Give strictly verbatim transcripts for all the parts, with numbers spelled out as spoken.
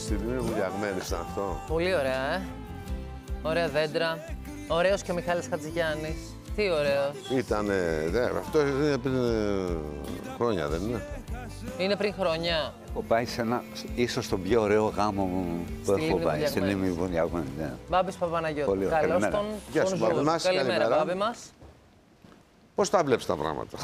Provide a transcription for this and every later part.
στιγμή βουλιαγμένης ήταν αυτό. Πολύ ωραία, ε. Ωραία δέντρα. Ωραίος και ο Μιχάλης Χατζηγιάννης. Τι ωραίος. Ήτανε, δε, αυτό είναι πριν ε, χρόνια, δεν είναι? Είναι πριν χρόνια. Έχω πάει σε ένα, ίσως τον πιο ωραίο γάμο που Στη έχω Λίμνη πάει, στην Βουλιαγμένη. Λίμνη Βουλιαγμένη. Ναι. Μπάμπης Παπαναγιώτη. Πολύ ωραία. Καλώς Καλημέρα. τον, Γεια τον σου, ζώο. Μπάμπη μας. Καλημέρα, Καλημέρα. Μπάμπη μας. Πώς τα βλέπεις τα πράγματα?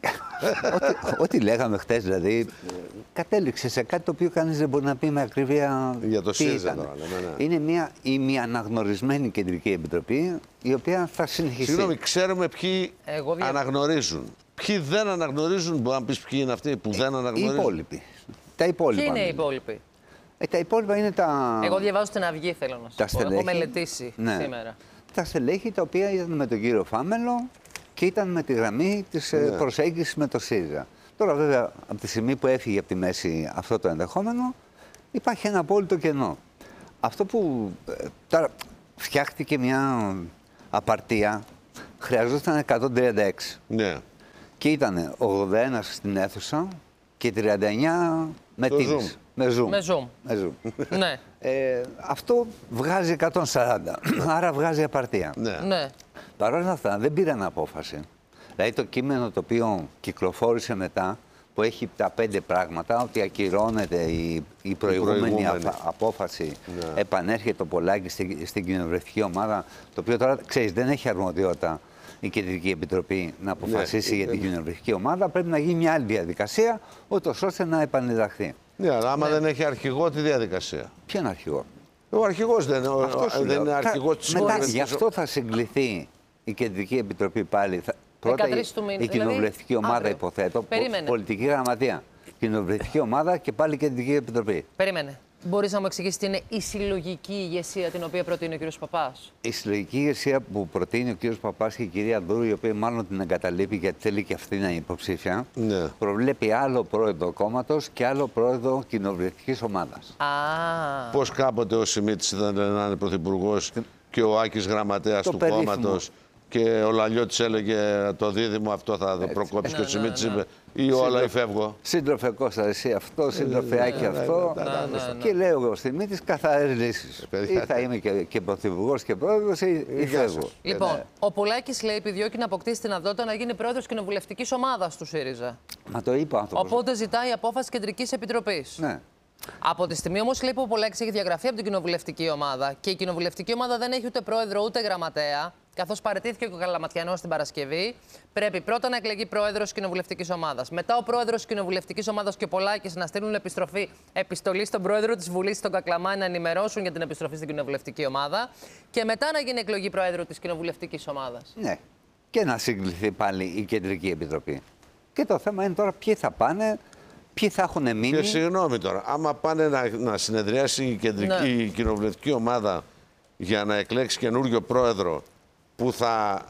ό,τι, ό,τι λέγαμε χτες, δηλαδή, κατέληξε σε κάτι το οποίο κανείς δεν μπορεί να πει με ακρίβεια. Για το τι ΣΥΡΙΖΑ ήταν. τώρα, λέμε, ναι. Είναι μια ημιαναγνωρισμένη κεντρική επιτροπή, η οποία θα συνεχιστεί. Συγγνώμη, ξέρουμε ποιοι Εγώ δια- αναγνωρίζουν. Ποιοι δεν αναγνωρίζουν, μπορεί να πεις ποιοι είναι αυτοί που δεν Οι αναγνωρίζουν. υπόλοιποι. Τα υπόλοιπα. Ποιοι είναι οι ναι. υπόλοιποι? Ε, τα υπόλοιπα είναι τα. Εγώ διαβάζω στην Αυγή, θέλω να τα σας πω. Έχω στελέχη. μελετήσει Ναι. σήμερα. Τα στελέχη τα οποία ήταν με τον κύριο Φάμελο και ήταν με τη γραμμή της Ναι. ναι. προσέγγισης με το ΣΥΡΙΖΑ. Τώρα, βέβαια, από τη στιγμή που έφυγε από τη μέση αυτό το ενδεχόμενο, υπάρχει ένα απόλυτο κενό. Αυτό που ε, τώρα φτιάχτηκε μια απαρτία, χρειαζόταν εκατόν τριάντα έξι. Ναι. Και ήταν ογδόντα ένα στην αίθουσα και τριάντα εννιά με Το Teams. Zoom. Με Zoom. Με Zoom. Με Zoom. Ναι, Ε, αυτό βγάζει εκατόν σαράντα, άρα βγάζει απαρτία. Ναι. ναι. Παρ' όλα αυτά δεν πήραν απόφαση. Δηλαδή το κείμενο το οποίο κυκλοφόρησε μετά, που έχει τα πέντε πράγματα, ότι ακυρώνεται η, η προηγούμενη, προηγούμενη. απα- απόφαση, Ναι. επανέρχεται το Πολάκη στην, στην κοινοβουλευτική ομάδα, το οποίο τώρα, ξέρεις, δεν έχει αρμοδιότητα η Κεντρική Επιτροπή να αποφασίσει Ναι, για ε, την κοινοβουλευτική ομάδα, πρέπει να γίνει μια άλλη διαδικασία, ούτως ώστε να επανενταχθεί. Ναι, αλλά άμα δεν έχει αρχηγό τη διαδικασία. Ποιο είναι αρχηγό? Ο αρχηγός δεν, ο, Αυτό σου δεν λέω. είναι Κα- αρχηγός της Μετά, Κοινοβουλευτικής γι' αυτό θα συγκληθεί η Κεντρική Επιτροπή πάλι. Θα, πρώτα η, δεκατρείς του μήνα, η κοινοβουλευτική δηλαδή, ομάδα, αύριο. υποθέτω, πο- Περίμενε. πολιτική γραμματεία. Κοινοβουλευτική ομάδα και πάλι Κεντρική Επιτροπή. Περίμενε. Μπορείς να μου εξηγήσεις τι είναι η συλλογική ηγεσία την οποία προτείνει ο κ. Παπάς? Η συλλογική ηγεσία που προτείνει ο κ. Παπάς και η κυρία Ντούρου, η οποία μάλλον την εγκαταλείπει γιατί θέλει και αυτή να είναι υποψήφια, Ναι. προβλέπει άλλο πρόεδρο κόμματος και άλλο πρόεδρο κοινοβουλευτικής ομάδας. Α, Πώς κάποτε ο Σιμίτης ήταν να είναι πρωθυπουργός και ο Άκης γραμματέας Το του περίφημο. κόμματος και ο Λαλιώτης έλεγε το δίδυμο αυτό θα το προκόψει και ο Ναι, Σιμίτης ναι, ναι. είπε ή όλα ή φεύγω. Σύντροφε Κώστα, εσύ αυτό, σύντροφε Άκη αυτό. ναι, ναι, ναι. Και λέω εγώ στη Μήτης καθαρές λύσεις. παιδιά, Ή θα είμαι και, και πρωθυπουργός και πρόεδρος ή, ή Γεια φεύγω. σας. λοιπόν, Ναι. ο Πολάκης λέει επιδιώκει να αποκτήσει την αδότητα να γίνει πρόεδρος κοινοβουλευτικής ομάδας του ΣΥΡΙΖΑ. Μα το είπα αυτό. Οπότε ζητάει απόφαση κεντρικής επιτροπής. Ναι. Από τη στιγμή όμως λέει που ο Πολάκης έχει διαγραφεί από την κοινοβουλευτική ομάδα και η κοινοβουλευτική ομάδα δεν έχει ούτε πρόεδρο ούτε γραμματέα, καθώς παραιτήθηκε ο Καλαματιανός την Παρασκευή, πρέπει πρώτα να εκλεγεί πρόεδρος κοινοβουλευτικής ομάδας. Μετά ο πρόεδρος κοινοβουλευτικής ομάδας και ο Πολάκης να στείλουν επιστροφή, επιστολή στον πρόεδρο της Βουλής, τον Κακλαμά, να ενημερώσουν για την επιστροφή στην κοινοβουλευτική ομάδα και μετά να γίνει εκλογή πρόεδρου της κοινοβουλευτικής ομάδας. Ναι. Και να συγκληθεί πάλι η Κεντρική Επιτροπή. Και το θέμα είναι τώρα ποιοι θα πάνε, ποιοι θα έχουν μείνει. Και συγγνώμη τώρα, άμα πάνε να, να συνεδριάσει η, κεντρική, Ναι. η κοινοβουλευτική ομάδα για να εκλέξει καινούριο πρόεδρο που θα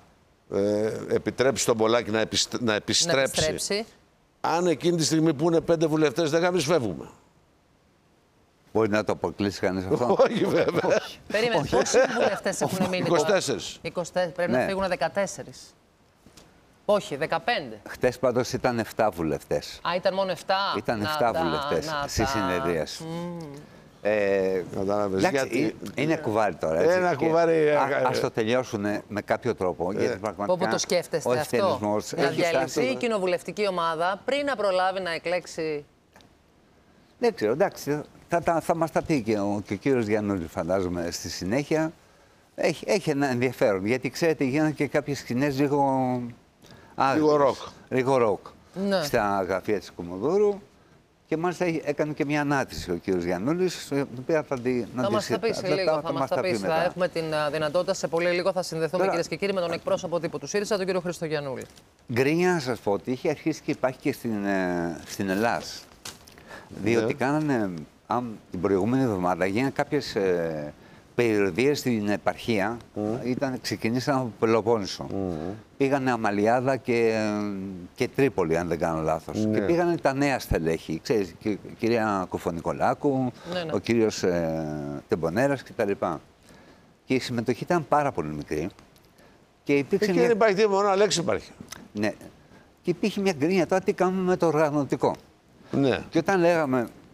ε, επιτρέψει τον Πολάκη να, επιστ- να Να επιστρέψει. επιστρέψει. Αν εκείνη τη στιγμή που είναι πέντε βουλευτές δεν κάνεις φεύγουμε. Μπορεί να το αποκλείσει κανείς αυτό. Όχι βέβαια. Περίμενε, πόσοι βουλευτές έχουν μείνει? είκοσι τέσσερα. είκοσι τέσσερα, πρέπει να Ναι. φύγουν δεκατέσσερα. Όχι, δεκαπέντε. Χτες πάντως ήταν επτά βουλευτές. Α, ήταν μόνο επτά. Ήταν Να επτά τα, βουλευτές να στη τα. συνεδρίαση. Ε, Κατάλαβες, εντάξει, γιατί- ε, είναι κουβάρι τώρα. Έτσι, Ένα και κουβάρι, α- ε, Ας το τελειώσουν με κάποιο τρόπο. Γιατί πραγματικά Πω, πω το σκέφτεστε ο αυτό. ευθυνισμός Να έχει διαλυθεί φτάσει- η κοινοβουλευτική ομάδα πριν να προλάβει να εκλέξει. Δεν ξέρω, εντάξει, θα, θα, θα μας τα πει και ο, και ο κύριος Γιαννούλης, φαντάζομαι, στη συνέχεια. Έχει, έχει ένα ενδιαφέρον, γιατί ξέρετε, γίνανε και κάποιες σκηνές λίγο άγριες. Λίγο ροκ. Λίγο ροκ. Ναι. Στα γραφεία της Κομοδούρου. Και μάλιστα έχει- έκανε και μια ανάρτηση ο κύριος Γιαννούλης, την οποία θα τη να Θα τη μας τα συ- πει σε θα- λίγο. θα Θα μας μας τα πει. Θα μετά. έχουμε την α, δυνατότητα σε πολύ λίγο. Θα συνδεθούμε, Τώρα- κυρίες και κύριοι, με τον εκπρόσωπο τύπου του ΣΥΡΙΖΑ, τον κύριο Χριστογιαννούλη. Γκρίνια, να σας πω ότι είχε αρχίσει και υπάρχει και στην, ε, στην Ελλάς. Διότι Ναι. κάνανε, αν, την προηγούμενη εβδομάδα γίνανε κάποιες ε, περιοδίες στην επαρχία. Ήταν, ξεκινήσαν από Πελοπόννησο. Πήγανε Αμαλιάδα και, και Τρίπολη, αν δεν κάνω λάθος. Ναι. Και πήγανε τα νέα στελέχη. Ξέρεις, και, η κυρία Κουφονικολάκου, Ναι, ναι. ο κύριος ε, Τεμπονέρας κτλ. Και η συμμετοχή ήταν πάρα πολύ μικρή. Και υπήρξε Εκεί μια... δεν υπάρχει τίποτα, μόνο λέξη υπάρχει. Ναι. Και υπήρχε μια γκρίνια τώρα τι κάνουμε με το οργανωτικό. Ναι. Και όταν λέγαμε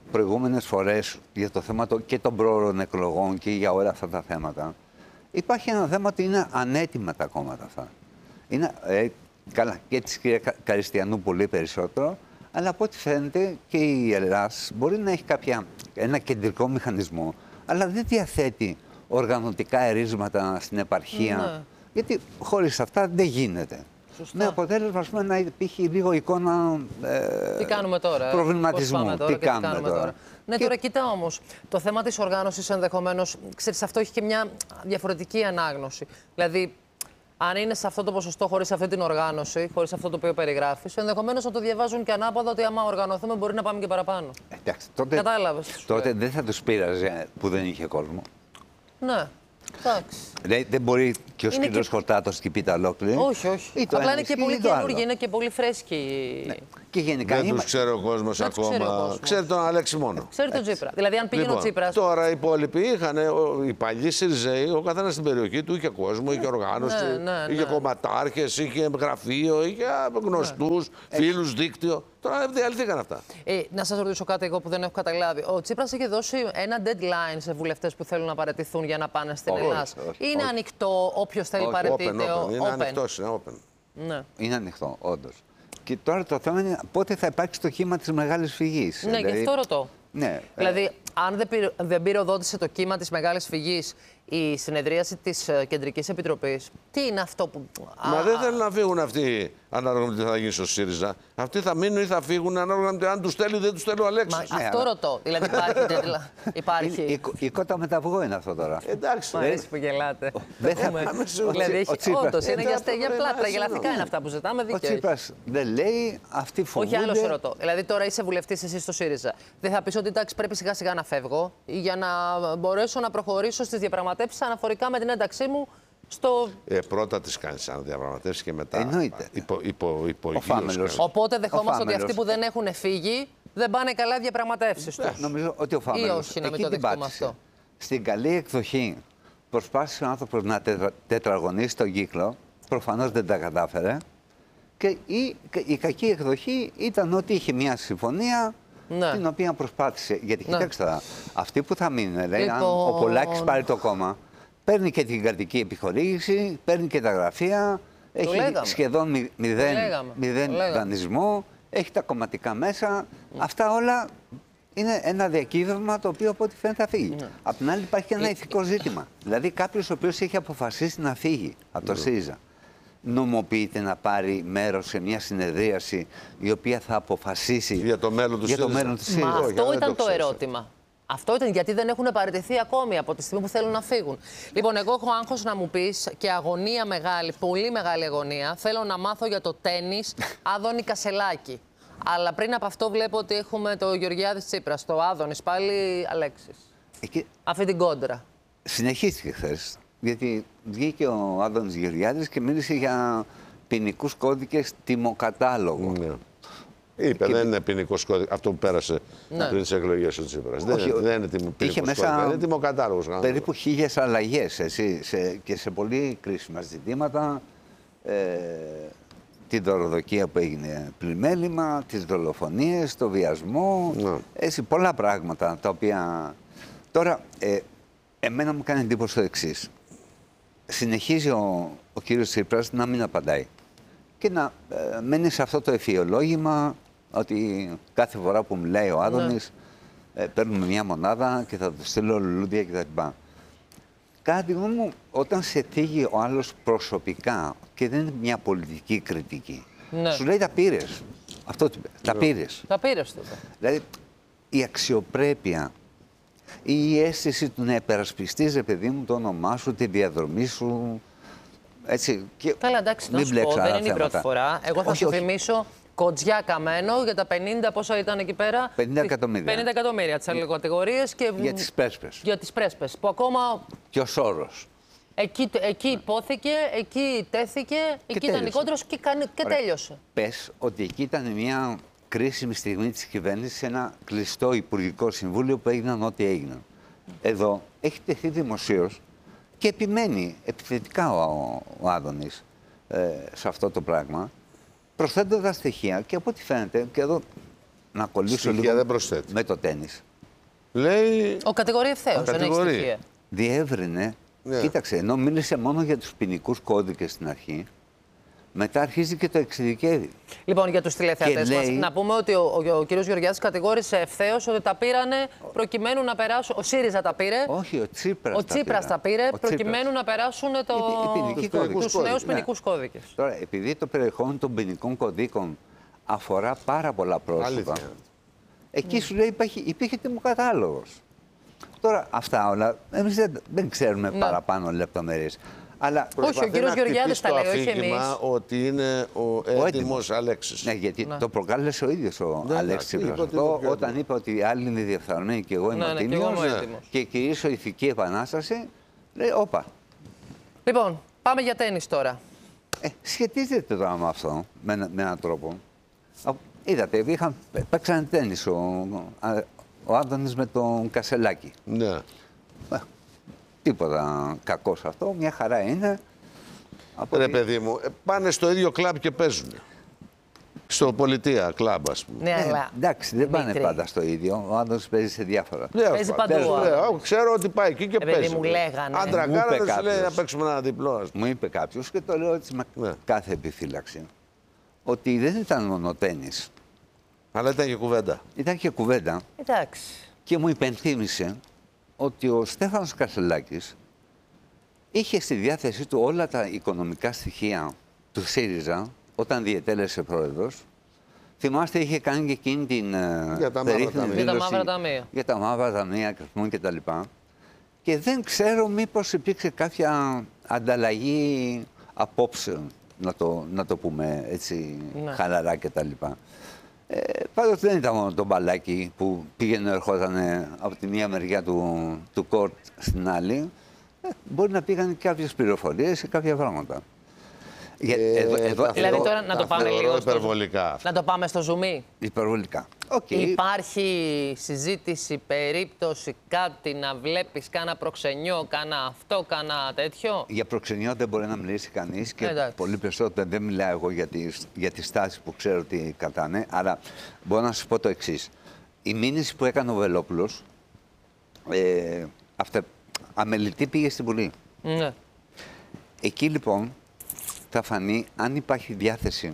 προηγούμενες φορές για το θέμα το, και των πρόωρων εκλογών και για όλα αυτά τα θέματα, υπάρχει ένα θέμα ότι είναι ανέτοιμα τα κόμματα αυτά. Είναι, ε, καλά, και της κυρία Καριστιανού πολύ περισσότερο, αλλά από ό,τι φαίνεται και η Ελλάς μπορεί να έχει κάποια, ένα κεντρικό μηχανισμό, αλλά δεν διαθέτει οργανωτικά ερίσματα στην επαρχία, Ναι. γιατί χωρίς αυτά δεν γίνεται. Σωστά. Με αποτέλεσμα, ας πούμε, να υπήρχε λίγο εικόνα ε, Τι κάνουμε τώρα, προβληματισμού. πώς πάμε τώρα τι και κάνουμε τώρα. τώρα. Ναι, Και- τώρα κοίτα όμως, το θέμα της οργάνωσης ενδεχομένως, ξέρεις, αυτό έχει και μια διαφορετική ανάγνωση. Δηλαδή, αν είναι σε αυτό το ποσοστό χωρίς αυτή την οργάνωση, χωρίς αυτό το οποίο περιγράφεις, ενδεχομένως να το διαβάζουν και ανάποδα ότι άμα οργανωθούμε μπορεί να πάμε και παραπάνω. Εντάξει, τότε, Κατάλαβες τι σου τότε λέω. δεν θα τους πείραζε που δεν είχε κόσμο. Ναι, εντάξει. Δηλαδή, δεν μπορεί και ο Είναι σκύλος και- χορτάτος και πίτα ολόκληρη. Όχι, όχι. Ή το Απλά ένα είναι και ισχύει πολύ ή το άλλο. καινούργια, είναι και πολύ φρέσκοι. Και γενικά Δεν είμα- τους ξέρει ο κόσμος Δεν τους ξέρει ο ακόμα. κόσμος. Ξέρει τον Αλέξη μόνο. Ξέρει τον Τσίπρα. Δηλαδή, αν πήγαινε ο Τσίπρας. Τώρα οι υπόλοιποι είχαν, ο- οι παλιοί Σιριζέοι, ο καθένα στην περιοχή του είχε κόσμο, είχε οργάνωση, ναι, ναι, είχε ναι. κομματάρχες, είχε γραφείο, είχε γνωστούς, φίλους, δίκτυο. Τώρα διαλυθήκαν αυτά. Ε, να σας ρωτήσω κάτι εγώ που δεν έχω καταλάβει. Ο Τσίπρας είχε δώσει ένα deadline σε βουλευτές που θέλουν να παραιτηθούν για να πάνε στην Όχι, Ελλάδα. όχι, Είναι όχι. ανοιχτό, όποιος θέλει Όχι, παραιτείται. Open, open. ο- Είναι open. ανοιχτός, είναι open. Ναι. Είναι ανοιχτό, όντως. Και τώρα το θέμα είναι πότε θα υπάρξει το κύμα της μεγάλης φυγής. Ναι, γι' αυτό ρωτώ. Ναι. Δηλαδή, αν δεν, πυρ, δεν πυροδότησε το κύμα της Μεγάλης Φυγής η συνεδρίαση της ε, Κεντρικής Επιτροπής, τι είναι αυτό που... Μα Α, δεν θέλουν να φύγουν αυτοί ανάλογα με τι θα γίνει στο ΣΥΡΙΖΑ. Αυτοί θα μείνουν ή θα φύγουν ανάλογα με το αν του στέλνει ή δεν του στέλνει ο Αλέξης. Μα Ναι, αυτό αλλά- ρωτώ. Δηλαδή, υπάρχει τέτοια... υπάρχει... Είναι η, κο- η κότα με τα αυγό είναι αυτό τώρα. Εντάξει. Μ' αρέσει που γελάτε. δεν θα- Πούμε. ο Δηλαδή, Τσι- έχει- ο Τσίπρας. όντως, είναι Ε, για, τα στε- για πρέπει να πλάτρα, είναι γελαφικά σίγουρο. είναι αυτά που ζητάμε. Ο Δίκαιο. Τσίπρας δεν λέει, αυτοί φοβούνται. Όχι, άλλο σε ρωτώ. Δηλαδή, τώρα είσαι βουλευτή εσύ στο ΣΥΡΙΖΑ. Δεν θα πει ότι εντάξει, πρέπει σιγά σιγά να φεύγω για να μπορέσω να προχωρήσω στι διαπραγματεύσει αναφορικά με την ένταξή μου στο. Ε, πρώτα τις κάνεις αν διαπραγματεύσεις και μετά Εννοείται. υπο, υπο, υπο, Ο Φάμελος. Οπότε δεχόμαστε ότι Φάμελος. αυτοί που δεν έχουν φύγει δεν πάνε καλά διαπραγματεύσει του. Νομίζω ότι ο Φάμελος όχι, να μην εκεί το την δεχτούμε πάτησε. αυτό. Στην καλή εκδοχή προσπάθησε ο άνθρωπος να τετρα, τετραγωνίσει τον κύκλο. Προφανώς δεν τα κατάφερε. Και η, η κακή εκδοχή ήταν ότι είχε μια συμφωνία Ναι. την οποία προσπάθησε. Γιατί Ναι. κοιτάξτε τώρα, αυτοί που θα μείνουν, λέει, αν Λοιπόν. ο Πολάκης πάρει το κόμμα, παίρνει και την κρατική επιχορήγηση, παίρνει και τα γραφεία, έχει λέγαμε. σχεδόν μη- μηδέν, λέγαμε. μηδέν Το λέγαμε. δανεισμό, έχει τα κομματικά μέσα. Αυτά όλα είναι ένα διακύβευμα το οποίο από ό,τι φαίνεται θα φύγει. Ναι. Απ' την άλλη υπάρχει και ένα Ε, ηθικό ζήτημα. Δηλαδή κάποιο ο οποίο έχει αποφασίσει να φύγει από το ΣΥΡΙΖΑ, νομοποιείται να πάρει μέρος σε μια συνεδρίαση η οποία θα αποφασίσει Για το μέλλον του για το ΣΥΡΙΖΑ. μέλλον του Μα ΣΥΡΙΖΑ. όχι, αυτό δεν ήταν το το, ξέρω. ερώτημα. Αυτό ήταν γιατί δεν έχουν παραιτηθεί ακόμη από τη στιγμή που θέλουν να φύγουν. Λοιπόν, εγώ έχω άγχος να μου πεις και αγωνία μεγάλη, πολύ μεγάλη αγωνία. Θέλω να μάθω για το τένις Άδωνη Κασελάκη. Αλλά πριν από αυτό βλέπω ότι έχουμε το Γεωργιάδη Τσίπρα, το Άδωνης πάλι Αλέξης. Εκεί Αυτή την κόντρα. συνεχίστηκε χθε. Γιατί βγήκε ο Άδωνης Γεωργιάδης και μίλησε για ποινικούς κώδικες τιμοκατάλογο. Ναι. Είπε, Και- δεν είναι ποινικό κώδικα. Αυτό που πέρασε Ναι. πριν τι εκλογέ ο Τσίπρας. Δεν, Όχι, είναι- δεν είναι ποινικό είχε μέσα κώδικα. Είναι τιμοκατάλογο. Περίπου χίλιες αλλαγές έτσι, σε, και σε πολύ κρίσιμα ζητήματα. Ε, την δωροδοκία που έγινε πλημέλημα, τις δολοφονίες, το βιασμό, Ναι. έτσι, πολλά πράγματα τα οποία... Τώρα, ε, εμένα μου κάνει εντύπωση το εξής. Συνεχίζει ο, ο κύριος Τσίπρας να μην απαντάει και να ε, μένει σε αυτό το εφιολόγημα ότι κάθε φορά που μιλάει ο Άδωνης ε, παίρνουμε μια μονάδα και θα του στείλω λουλούδια κτλ. Κατά τη γνώμη μου, όταν σε θίγει ο άλλος προσωπικά και δεν είναι μια πολιτική κριτική, Ναι. σου λέει τα πήρες. Αυτό τι είπε. Τα πήρες. Τα πήρες τότε. Δηλαδή, η αξιοπρέπεια, η αίσθηση του να υπερασπιστείς, ρε παιδί μου, το όνομά σου, τη διαδρομή σου. Έτσι, και Καλά, εντάξει, να μην σου μπλέξω πω, άλλα δεν είναι η πρώτη θέματα. φορά. Εγώ θα Όχι, σου όχι. θυμίσω κοτζιά καμένο για τα πενήντα, πόσα ήταν εκεί πέρα. πενήντα εκατομμύρια. πενήντα εκατομμύρια τις αλληλοκατηγορίες και Για τις πρέσπες. για τις πρέσπες. Που ακόμα Και ο Σόρος. εκεί, εκεί υπόθηκε, εκεί τέθηκε, εκεί ήταν η τέλειωσε. κόντρος και, κάνει- και Ωραία. τέλειωσε. Πες ότι εκεί ήταν μια κρίσιμη στιγμή της κυβέρνησης, ένα κλειστό υπουργικό συμβούλιο που έγιναν ό,τι έγιναν. Εδώ έχει τεθεί δημοσίως και επιμένει επιθετικά ο, ο Άδωνης ε, σε αυτό το πράγμα, προσθέτοντας στοιχεία και από ό,τι φαίνεται, και εδώ να κολλήσω Στοιχεία λίγο δεν προσθέτει. με το τένις. Λέει. Ο κατηγορεί ευθέως, δεν έχει κατηγορεί. στοιχεία. Διεύρυνε. Ναι. Κοίταξε, ενώ μίλησε μόνο για τους ποινικούς κώδικες στην αρχή, μετά αρχίζει και το εξειδικεύει. Λοιπόν, για τους τηλεθεατές μας, λέει- να πούμε ότι ο, ο, ο κ. Γεωργιάδης κατηγόρησε ευθέως ότι τα πήρανε προκειμένου να περάσουν. Ο ΣΥΡΙΖΑ τα πήρε. Όχι, ο Τσίπρας Ο Τσίπρας τα πήρε Ο προκειμένου Τσίπρας. να περάσουν το... Οι- οι ποινικοί τους κώδικες. νέους Ναι. ποινικούς κώδικες. Τώρα, επειδή το περιεχόμενο των ποινικών κωδίκων αφορά πάρα πολλά πρόσωπα, Αλήθεια. εκεί σου λέει υπάρχει, υπήρχε τιμοκατάλογος. Τώρα, αυτά όλα, εμείς δεν, δεν ξέρουμε Ναι. παραπάνω λεπτομέρειες. Αλλά Όχι, ο Προσπαθεί κύριος να Γεωργιάδης χτυπήσει τα το λέει, όχι αφήγημα εμείς. ότι είναι ο έτοιμος Αλέξης. Ναι, γιατί Ναι. το προκάλεσε ο ίδιος ο Ναι, Αλέξης ναι, Τσίπρας. είπε ότι είναι Αυτό, πιο όταν έτοιμος. είπε ότι οι άλλοι είναι διεφθαρμένοι και εγώ είμαι Ναι, ο ναι, και εγώ είμαι τίμιος έτοιμος. και κηρύσω ηθική επανάσταση, λέει, όπα. Λοιπόν, πάμε για τένις τώρα. Ε, σχετίζεται τώρα με αυτό, με, ένα- με έναν τρόπο. Α, Είδατε, είχαν, παίξανε τένις ο, ο, ο Άδωνης με τον Κασελάκη. Ναι. Ε, τίποτα κακό σε αυτό, μια χαρά είναι. Από Ρε ότι- παιδί μου, ε, πάνε στο ίδιο κλαμπ και παίζουν. Στο πολιτεία κλαμπ, ας πούμε. Ναι, Ε, αλλά. εντάξει, δεν πάνε Δημήτρη, πάντα στο ίδιο. Ο Άδωνης παίζει σε διάφορα. Τέλος Παίζει πάντων, παντού, τέλος ο πάντων. Άδωνης. Ξέρω ότι πάει εκεί και Ε, παιδί παίζει. μου, λέγανε. Άντρα Μου κάρα είπε δεν σου λέει να κάποιος. παίξουμε ένα διπλό. ας πούμε. Μου είπε κάποιο και το λέω έτσι με Ναι. κάθε επιφύλαξη. Ότι δεν ήταν μόνο τένις. Αλλά ήταν και κουβέντα. Ήταν και κουβέντα Εντάξει. και μου υπενθύμησε ότι ο Στέφανος Κασελάκης είχε στη διάθεσή του όλα τα οικονομικά στοιχεία του ΣΥΡΙΖΑ όταν διετέλεσε πρόεδρος. Θυμάστε, είχε κάνει και εκείνη την ε, Για τα μαύρα περίφημη ταμεία. Για τα δήλωση μαύρα ταμεία. για τα μαύρα ταμεία και, και τα λοιπά. Και δεν ξέρω μήπως υπήρξε κάποια ανταλλαγή απόψεων, να το, να το πούμε έτσι Ναι. χαλαρά και τα λοιπά. Ε, πάντως δεν ήταν μόνο το μπαλάκι που πήγαινε ερχόταν από τη μία μεριά του, του κόρτ στην άλλη. Ε, μπορεί να πήγαν και κάποιες πληροφορίες ή κάποια πράγματα. Για- Ε, εδώ, εδώ, τα Δηλαδή εδώ- τώρα να τα το πάμε θεωρώ λίγο στο- υπερβολικά. Να το πάμε στο zoom. υπερβολικά. Οκ. Υπάρχει συζήτηση, περίπτωση, κάτι να βλέπεις, κάνα προξενιό, κάνα αυτό, κάνα τέτοιο. Για προξενιό δεν μπορεί να μιλήσει κανείς και Εντάξει. πολύ περισσότερο δεν μιλάω εγώ για τις, για τις στάσεις που ξέρω ότι κατάνε. Άρα μπορώ να σας πω το εξής. Η μήνυση που έκανε ο Βελόπουλος, ε, αυτά, αμελητή πήγε στην Βουλή. Ναι. Εκεί λοιπόν θα φανεί αν υπάρχει διάθεση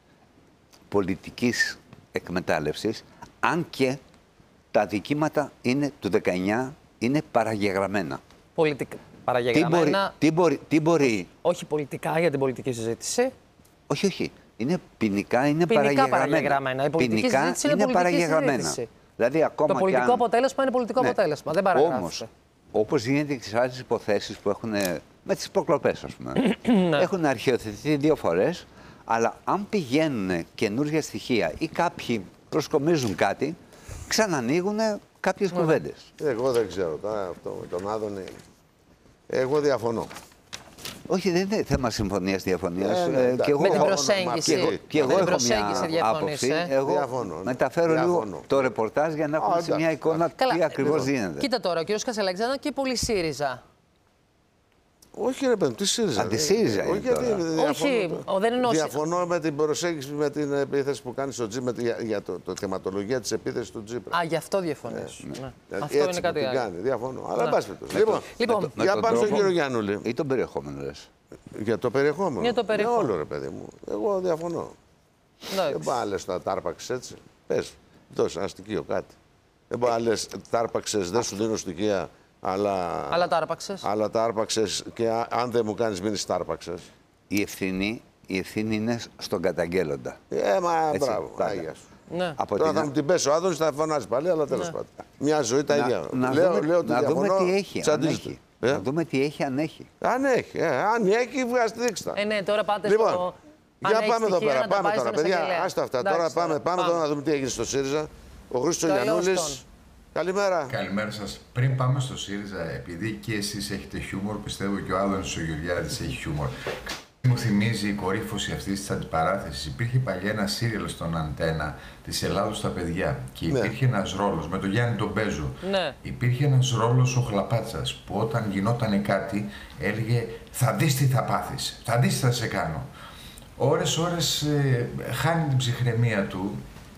πολιτικής εκμετάλλευσης, αν και τα αδικήματα είναι του δεκαεννιά, είναι παραγεγραμμένα. Πολιτικά. Τι μπορεί, Παραγεγραμμένα. τι, μπορεί, τι μπορεί Όχι πολιτικά για την πολιτική συζήτηση. Όχι, όχι. Είναι ποινικά, είναι Ποινικά παραγεγραμμένα. παραγεγραμμένα. Η πολιτική Ποινικά συζήτηση είναι είναι πολιτική παραγεγραμμένα. συζήτηση. Δηλαδή, ακόμα Το πολιτικό και αν... αποτέλεσμα είναι πολιτικό Ναι. αποτέλεσμα. Δεν παραγράφεται. Όμως, όπως γίνεται και στις άλλες υποθέσεις που έχουν με τις προκλοπές, ας πούμε, Ναι. έχουν αρχαιοθετηθεί δύο φορές, αλλά αν πηγαίνουν καινούργια στοιχεία ή κάποιοι προσκομίζουν κάτι, ξανανοίγουν κάποιες Ναι. κουβέντες. Εγώ δεν ξέρω τώρα αυτό με τον Άδωνη. Εγώ διαφωνώ. Όχι, δεν είναι θέμα συμφωνίας διαφωνίας. Ε, ναι, Ε, εντάξει. και εγώ, Με την έχω- προσέγγιση. και εγώ- και εγώ Με την έχω προσέγγιση μια διαφωνείς, άποψη. ε. Εγώ Διαφωνώ, ναι. μεταφέρω Διαφωνώ. λίγο το ρεπορτάζ για να έχουμε Α, σε μια εντάξει, εικόνα Καλά, τι ακριβώς λοιπόν, γίνεται. Κοίτα τώρα, ο κ. Κασελάκης ήταν και πολύ ΣΥΡΙΖΑ. Όχι, ρε παιδί, τι ΣΥΡΙΖΑ. Αντι-ΣΥΡΙΖΑ Όχι, είναι γιατί τώρα. διαφωνώ. Όχι, ο, δεν εννοώ. Διαφωνώ με την προσέγγιση, με την επίθεση που κάνει στο Τζίπρα για, για το, το θεματολογία τη επίθεση του Τζίπρα. Α, γι' αυτό διαφωνείς. Ναι. Δηλαδή, Αυτό έτσι είναι που κάτι την άλλο. κάνει. Διαφωνώ. Αλλά Ναι. εν πάση περιπτώσει. Λοιπόν, Λοιπόν, Με για τον πάμε στον τρόπο- κύριο Γιάννουλη. Ή τον περιεχόμενο, λες. Για το περιεχόμενο. Για το περιεχόμενο. Με όλο, ρε παιδί μου. Εγώ διαφωνώ. Δεν εντάξει. μπορεί να λε τα τάρπαξε έτσι. Πε, δώσε ένα στοιχείο κάτι. Δεν μπορεί να λε τάρπαξε, δεν σου δίνω στοιχεία, αλλά. Αλλά τα άρπαξες. Αλλά τα άρπαξες και α- αν δεν μου κάνεις μήνυση τα άρπαξες. Η ευθύνη, η ευθύνη είναι στον καταγγέλλοντα. Ε, μα Έτσι, μπράβο, πάντα. άγια σου. Ναι. Από Τώρα την θα α- μου την πέσει ο Άδωνης, θα φωνάζει πάλι, αλλά τέλος Ναι. πάντων. Μια ζωή τα ίδια. να, λέω, δούμε, λέω ότι να δούμε διαφωνώ, τι έχει, αν τσαντίζεται. έχει. Ε? Να δούμε τι έχει, αν έχει. Αν έχει, ε, αν έχει, βγάζετε δείξτε τα. Ε, ναι, τώρα πάτε Λοιπόν, στο. αν για έχει πάμε εδώ στοιχεία, πέρα. να τα Πάμε πάει τώρα, στον παιδιά. εισαγγελέα. Άστα αυτά. Εντάξει, Τώρα πάμε, πάμε τώρα να δούμε τι έγινε στο ΣΥΡΙΖΑ. Ο Χρήστος Καλώς Γιαννούλης. τον. Καλημέρα. Καλημέρα σας. Πριν πάμε στο ΣΥΡΙΖΑ, επειδή και εσείς έχετε χιούμορ, πιστεύω και ο Άδωνης ο Γεωργιάδης έχει χιούμορ. Μου θυμίζει η κορύφωση αυτής της αντιπαράθεσης. Υπήρχε παλιά ένα σύριαλ στον Αντένα της Ελλάδος στα παιδιά και Ναι. υπήρχε ένας ρόλος με τον Γιάννη τον Μπέζο. Ναι. Υπήρχε ένας ρόλος ο Χλαπάτσας που όταν γινόταν κάτι έλεγε «Θα δεις τι θα πάθεις, θα δεις τι θα σε κάνω». Ώρες ώρες ε, χάνει την ψυχραιμία του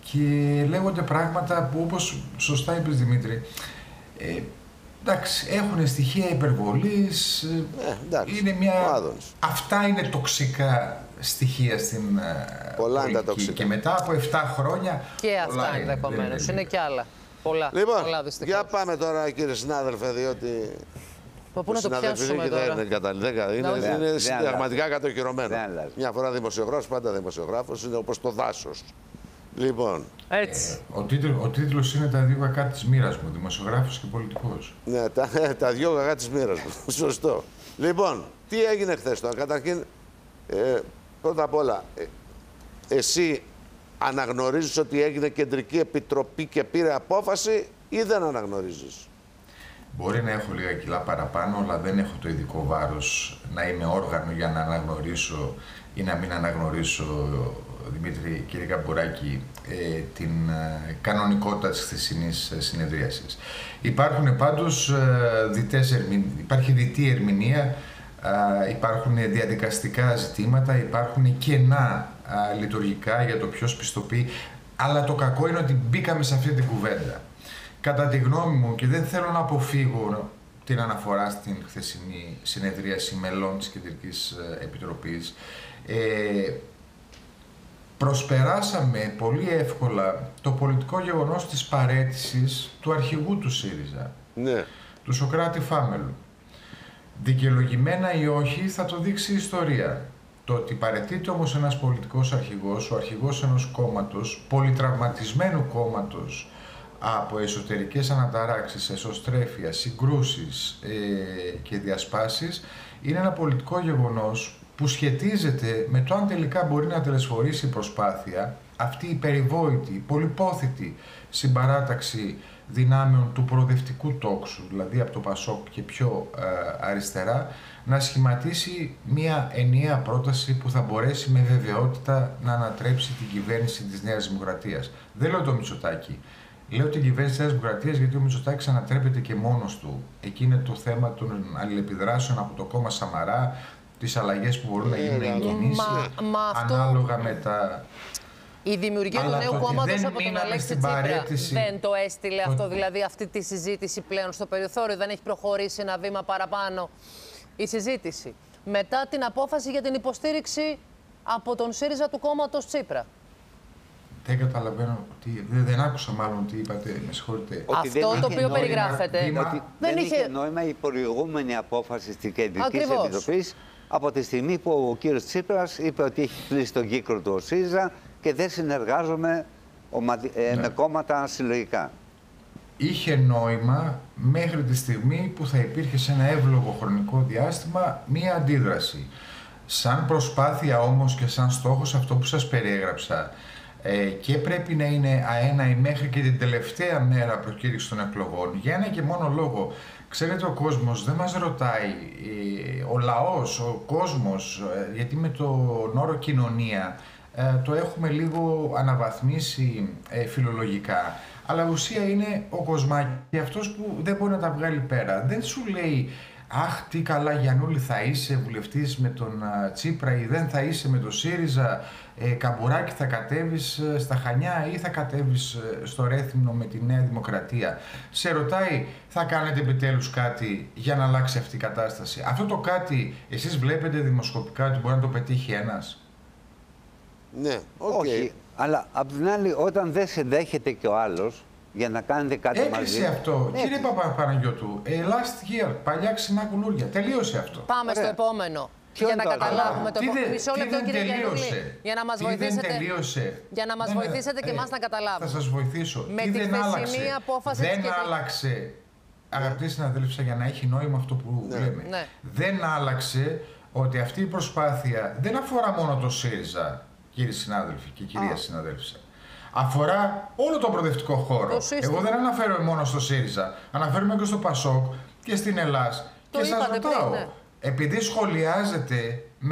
και λέγονται πράγματα που, όπως σωστά είπες Δημήτρη, ε, εντάξει, έχουν στοιχεία υπερβολής, Ε, εντάξει, είναι μια... ο Άδωνης. Αυτά είναι τοξικά στοιχεία στην Πολλά είναι τα πολιτική. τοξικά. Και μετά από επτά χρόνια... Και πολλά αυτά είναι, ενδεχομένω. δεν Είναι και άλλα. Πολλά. Λοιπόν, πολλά δυστυχώς. για πάμε τώρα κύριε συνάδελφε, διότι Από πού να το πιάσουμε τώρα. δεν καταλληλεί. Είναι, όχι. είναι Δεν συνταγματικά κατοχυρωμένο. Δεν αλλάζει. Μια φορά δημοσιογράφος, πάντα δημοσιογράφος, είναι όπως το δάσος. Λοιπόν, Έτσι. Ο, τίτλο, ο τίτλος είναι «Τα δύο κακά της μοίρας μου», δημοσιογράφος και πολιτικός. ναι, τα, τα δυο κακά της μοίρας μου. Σωστό. Λοιπόν, τι έγινε χθες τώρα. Καταρχήν, ε, πρώτα απ' όλα, ε, εσύ αναγνωρίζεις ότι έγινε κεντρική επιτροπή και πήρε απόφαση ή δεν αναγνωρίζεις? Μπορεί να έχω λίγα κιλά παραπάνω, αλλά δεν έχω το ειδικό βάρος να είμαι όργανο για να αναγνωρίσω ή να μην αναγνωρίσω, Δημήτρη, κύριε Καμπουράκη, ε, την ε, κανονικότητα της χθεσινής ε, συνεδρίασης. Υπάρχουν πάντως ε, διτές ερμηνε... υπάρχει διτή ερμηνεία, ε, υπάρχουν διαδικαστικά ζητήματα, υπάρχουν κενά ε, λειτουργικά για το ποιος πιστοποιεί, αλλά το κακό είναι ότι μπήκαμε σε αυτή την κουβέντα. Κατά τη γνώμη μου, και δεν θέλω να αποφύγω την αναφορά στην χθεσινή συνεδρίαση μελών της Κεντρικής Επιτροπής, ε, προσπεράσαμε πολύ εύκολα το πολιτικό γεγονός της παραίτησης του αρχηγού του ΣΥΡΙΖΑ, Ναι. του Σωκράτη Φάμελου. Δικαιολογημένα ή όχι θα το δείξει η ιστορία. Το ότι παραιτείται όμως ένας πολιτικός αρχηγός, ο αρχηγός ενός κόμματος, πολυτραυματισμένου κόμματος, από εσωτερικές αναταράξεις, εσωστρέφεια, συγκρούσεις ε, και διασπάσεις, είναι ένα πολιτικό γεγονός που σχετίζεται με το αν τελικά μπορεί να τελεσφορήσει η προσπάθεια, αυτή η περιβόητη, η πολυπόθητη συμπαράταξη δυνάμεων του προοδευτικού τόξου, δηλαδή από το Πασόκ και πιο ε, αριστερά, να σχηματίσει μια ενιαία πρόταση που θα μπορέσει με βεβαιότητα να ανατρέψει την κυβέρνηση της Νέας Δημοκρατίας. Δεν λέω το Μητσοτάκη. Λέω την κυβέρνηση της Νέας Δημοκρατίας γιατί ο Μητσοτάκης ανατρέπεται και μόνος του. Εκεί είναι το θέμα των αλληλεπιδράσεων από το κόμμα Σαμαρά, τις αλλαγές που μπορούν να γίνουν εν κινήσει, αυτό... ανάλογα με τα... Η δημιουργία Αλλά του νέου το ότι κόμματος δεν από τον μείναμε Αλέξη στην Τσίπρα παραίτηση- δεν το έστειλε Το- αυτό, δηλαδή αυτή τη συζήτηση πλέον στο περιθώριο, δεν έχει προχωρήσει ένα βήμα παραπάνω η συζήτηση. Μετά την απόφαση για την υποστήριξη από τον ΣΥΡΙΖΑ του κόμματος Τσίπρα. Δεν καταλαβαίνω, τι, δεν, δεν άκουσα μάλλον τι είπατε, με συγχωρείτε. Ότι δεν Αυτό είχε το οποίο νόημα- περιγράφεται. βήμα- Ότι Δεν δεν, είχε- είχε νόημα η προηγούμενη απόφαση στην Κεντρική Ακριβώς. Επιτροπή από τη στιγμή που ο κύριος Τσίπρας είπε ότι έχει κλείσει τον κύκλο του ο ΣΥΡΙΖΑ και δεν συνεργάζομαι ομα- ε, Ναι. με κόμματα συλλογικά. Είχε νόημα μέχρι τη στιγμή που θα υπήρχε σε ένα εύλογο χρονικό διάστημα μία αντίδραση. Σαν προσπάθεια όμως και σαν στόχος αυτό που σας περιέγραψα, ε, και πρέπει να είναι αέναη μέχρι και την τελευταία μέρα προκήρυξη των εκλογών, για ένα και μόνο λόγο. Ξέρετε, ο κόσμος δεν μας ρωτάει, ε, ο λαός, ο κόσμος, ε, γιατί με τον όρο κοινωνία ε, το έχουμε λίγο αναβαθμίσει ε, φιλολογικά. Αλλά ουσία είναι ο κοσμάκι, αυτός που δεν μπορεί να τα βγάλει πέρα. Δεν σου λέει «Αχ, τι καλά Γιαννούλη θα είσαι βουλευτής με τον α, Τσίπρα» ή «Δεν θα είσαι με τον ΣΥΡΙΖΑ, ε, Καμπουράκη θα κατέβεις ε, στα Χανιά ή θα κατέβεις ε, στο Ρέθυμνο με τη Νέα Δημοκρατία». Σε ρωτάει «Θα κάνετε επιτέλους κάτι για να αλλάξει αυτή η κατάσταση?» Αυτό το κάτι εσείς βλέπετε δημοσκοπικά ότι μπορεί να το πετύχει ένας? Ναι, οκ. Όχι, αλλά απ' την άλλη όταν δεν σε δέχεται και ο άλλος για να κάνετε κάτι μαζί. Έκλεισε αυτό. Ναι. Κύριε Παπαπαναγιώτου, ε, last year, παλιά ξινά κουλούρια. Τελείωσε αυτό. Πάμε Ωραία. στο επόμενο. Ποιο για είναι να το άλλο? καταλάβουμε το Τι επόμενο. δεν- Μισό τι λεπτό, δεν κύριε Γιαννούλη, τελείωσε? για να μας Τι βοηθήσετε. δεν τελείωσε? Για να μας Ναι, ναι, βοηθήσετε και ε, εμάς να καταλάβουμε. Θα σας βοηθήσω. Με Τι τη δεν χθεσινή άλλαξε? απόφαση Δεν της Κεντρικής- άλλαξε. Αγαπητοί συναδέλφοι, για να έχει νόημα αυτό που λέμε. Ναι. Δεν άλλαξε ότι αυτή η προσπάθεια δεν αφορά μόνο το ΣΥΡΙΖΑ, κύριοι συνάδελφοι και κυρία συναδέλφισσα. Αφορά όλο τον προοδευτικό χώρο. Το σύστημα. Εγώ δεν αναφέρομαι μόνο στο ΣΥΡΙΖΑ. Αναφέρομαι και στο ΠΑΣΟΚ και στην Ελλάδα. Το Και σας είπατε πριν, ρωτάω, ναι. επειδή σχολιάζεται με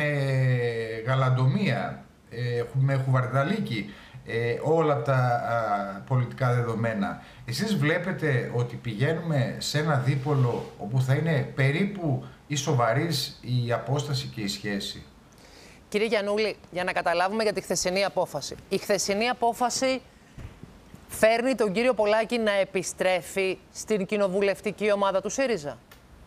γαλαντομία, ε, με χουβαρδαλίκι, ε, όλα τα α, πολιτικά δεδομένα, εσείς βλέπετε ότι πηγαίνουμε σε ένα δίπολο όπου θα είναι περίπου ισοβαρής η απόσταση και η σχέση? Κύριε Γιαννούλη, για να καταλάβουμε για τη χθεσινή απόφαση. Η χθεσινή απόφαση φέρνει τον κύριο Πολάκη να επιστρέφει στην κοινοβουλευτική ομάδα του ΣΥΡΙΖΑ?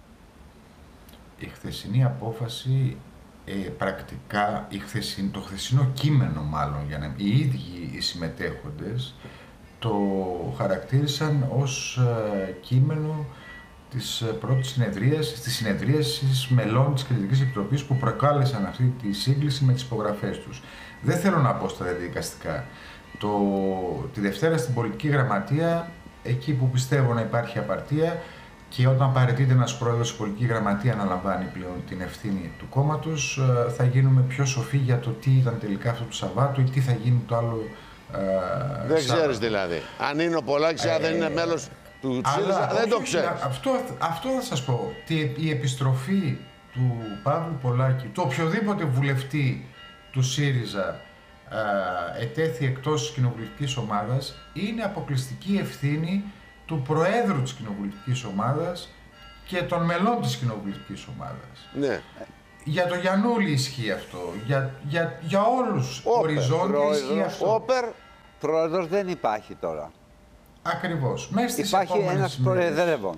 Η χθεσινή απόφαση, ε, πρακτικά, η χθεσιν, το χθεσινό κείμενο μάλλον, για να, οι ίδιοι οι συμμετέχοντες το χαρακτήρισαν ως ε, κείμενο της πρώτης συνεδρίας, της συνεδρίασης μελών της Κριτικής Επιτροπής που προκάλεσαν αυτή τη σύγκληση με τις υπογραφές τους. Δεν θέλω να πω στα διαδικαστικά. Το, τη Δευτέρα στην Πολιτική Γραμματεία, εκεί που πιστεύω να υπάρχει απαρτία και όταν παραιτείται ένας πρόεδρος στην Πολιτική Γραμματεία να λαμβάνει πλέον την ευθύνη του κόμματος, θα γίνουμε πιο σοφοί για το τι ήταν τελικά αυτό το Σαββάτο ή τι θα γίνει το άλλο ε, Δεν Σάββατο. ξέρεις δηλαδή. Αν είναι ο Πολάκης, αν δεν είναι μέλος του ΣΥΡΙΖΑ, δεν όχι, το όχι, ξέρεις. Αυτό, αυτό θα σας πω. Τι, η επιστροφή του Παύλου Πολάκη, του οποιοδήποτε βουλευτή του ΣΥΡΙΖΑ ε, ετέθη εκτός της κοινοβουλευτικής ομάδας, είναι αποκλειστική ευθύνη του Προέδρου της κοινοβουλευτικής ομάδας και των μελών της κοινοβουλευτικής ομάδας. Ναι. Για το Γιαννούλη ισχύει αυτό. Για, για, για όλους οριζόντια ισχύει αυτό. Όπερ. Πρόεδρος δεν υπάρχει τώρα. Ακριβώς. Μέσα στις Υπάρχει επόμενες ένας μέρες προεδρεύων.